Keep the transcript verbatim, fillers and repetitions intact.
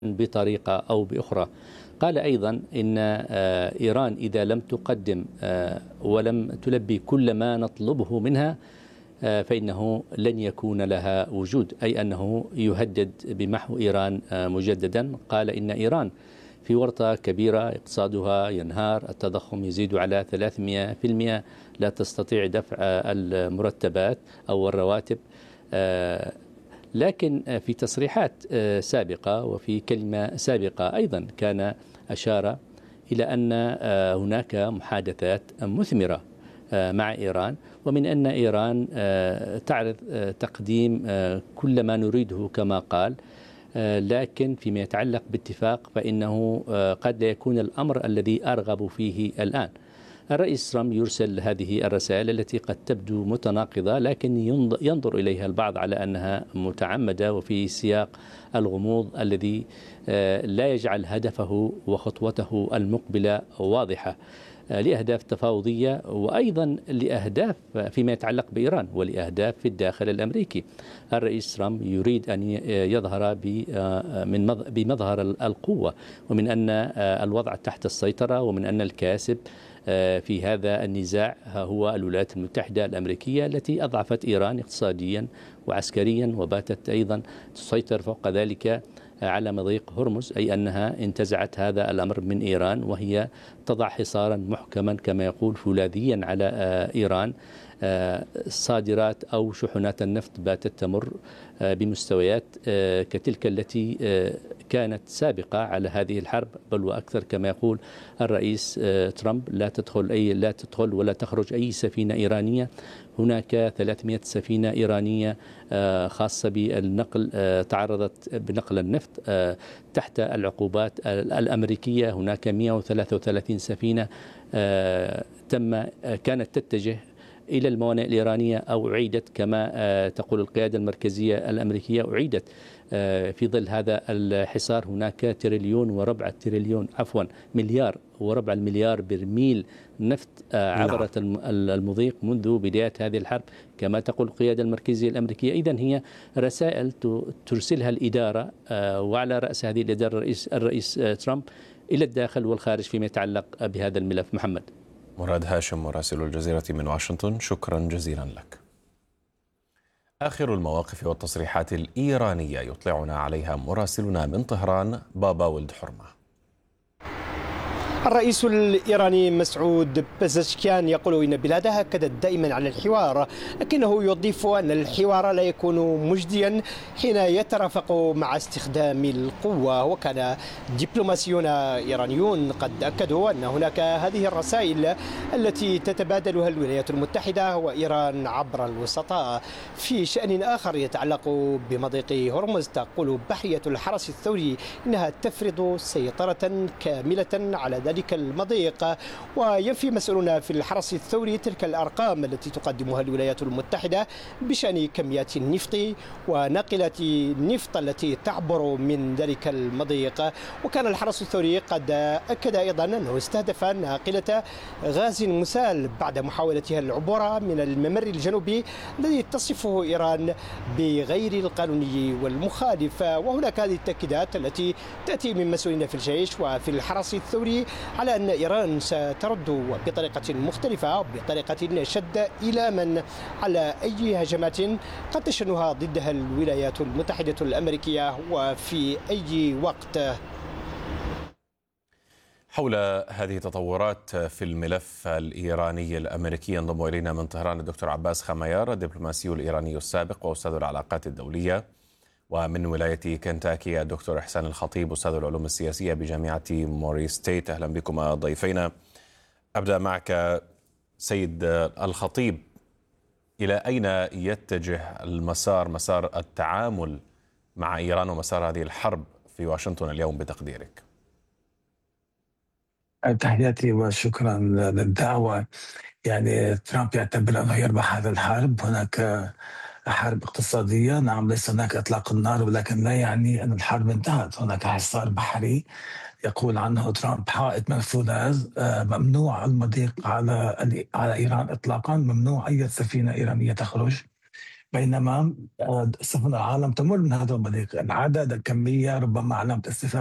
بطريقة أو بأخرى. قال أيضا إن إيران إذا لم تقدم ولم تلبي كل ما نطلبه منها فإنه لن يكون لها وجود، أي أنه يهدد بمحو إيران مجددا. قال إن إيران في ورطة كبيرة، اقتصادها ينهار، التضخم يزيد على ثلاثمئة بالمئة، لا تستطيع دفع المرتبات أو الرواتب. لكن في تصريحات سابقة وفي كلمة سابقة أيضا كان أشار إلى أن هناك محادثات مثمرة مع إيران، ومن أن إيران تعرض تقديم كل ما نريده كما قال، لكن فيما يتعلق باتفاق فإنه قد لا يكون الأمر الذي أرغب فيه الآن. الرئيس ترامب يرسل هذه الرسائل التي قد تبدو متناقضة، لكن ينظر إليها البعض على أنها متعمدة وفي سياق الغموض الذي لا يجعل هدفه وخطوته المقبلة واضحة، لأهداف تفاوضية وأيضا لأهداف فيما يتعلق بإيران ولأهداف في الداخل الأمريكي. الرئيس ترامب يريد أن يظهر بمظهر القوة، ومن أن الوضع تحت السيطرة، ومن أن الكاسب في هذا النزاع هو الولايات المتحدة الأمريكية التي أضعفت إيران اقتصاديا وعسكريا، وباتت أيضا تسيطر فوق ذلك على مضيق هرمز، أي أنها انتزعت هذا الأمر من إيران، وهي تضع حصارا محكما كما يقول فولاذيا على إيران. صادرات أو شحنات النفط باتت تمر بمستويات كتلك التي كانت سابقة على هذه الحرب، بل وأكثر كما يقول الرئيس ترامب. لا تدخل أي لا تدخل ولا تخرج أي سفينة إيرانية. هناك ثلاثمئة سفينة إيرانية خاصة بالنقل تعرضت بنقل النفط تحت العقوبات الأمريكية. هناك مئة وثلاثة وثلاثين سفينة تم كانت تتجه إلى الموانئ الإيرانية أو أعيدت كما تقول القيادة المركزية الأمريكية، أعيدت في ظل هذا الحصار. هناك تريليون وربع تريليون عفوا مليار وربع المليار برميل نفط عبرت المضيق منذ بداية هذه الحرب كما تقول القيادة المركزية الأمريكية. إذن هي رسائل ترسلها الإدارة، وعلى رأس هذه الإدارة الرئيس, الرئيس ترامب إلى الداخل والخارج فيما يتعلق بهذا الملف. محمد مراد هاشم مراسل الجزيرة من واشنطن، شكرا جزيلا لك. آخر المواقف والتصريحات الإيرانية يطلعنا عليها مراسلنا من طهران بابا ولد حرمة. الرئيس الإيراني مسعود بزشكيان يقول إن بلاده أكدت دائما على الحوار، لكنه يضيف أن الحوار لا يكون مجديا حين يترافق مع استخدام القوة. وكان دبلوماسيون إيرانيون قد أكدوا أن هناك هذه الرسائل التي تتبادلها الولايات المتحدة وإيران عبر الوسطاء. في شأن آخر يتعلق بمضيق هرمز، تقول بحرية الحرس الثوري إنها تفرض سيطرة كاملة على ذلك المضيق، وينفي مسؤولون في الحرس الثوري تلك الأرقام التي تقدمها الولايات المتحدة بشأن كميات النفط وناقلة النفط التي تعبر من ذلك المضيق. وكان الحرس الثوري قد أكد أيضا أنه استهدف ناقلة غاز مسال بعد محاولتها العبور من الممر الجنوبي الذي تصفه إيران بغير القانوني والمخالف. وهناك هذه التأكيدات التي تأتي من مسؤولين في الجيش وفي الحرس الثوري على أن إيران سترد بطريقة مختلفة بطريقة شد إيلاما على أي هجمات قد تشنها ضدها الولايات المتحدة الأمريكية وفي أي وقت. حول هذه التطورات في الملف الإيراني الأمريكي ينضم إلينا من طهران الدكتور عباس خميار، الدبلوماسي الإيراني السابق وأستاذ العلاقات الدولية، ومن ولاية كنتاكي الدكتور إحسان الخطيب أستاذ العلوم السياسية بجامعة موري ستيت. أهلا بكم ضيفينا. أبدأ معك سيد الخطيب، إلى أين يتجه المسار مسار التعامل مع إيران ومسار هذه الحرب في واشنطن اليوم بتقديرك؟ تحياتي وشكرا للدعوة. يعني ترامب يعتبر أنه يربح هذا الحرب. هناك حرب اقتصادية، نعم، ليس هناك إطلاق النار، ولكن لا يعني أن الحرب انتهت. هناك حصار بحري يقول عنه ترامب حائط من الفولاذ، ممنوع المضيق على على إيران إطلاقا، ممنوع أي سفينة إيرانية تخرج بينما آه، سفن العالم تمر من هذا المضيق. العدد، الكمية، ربما علامة استفهام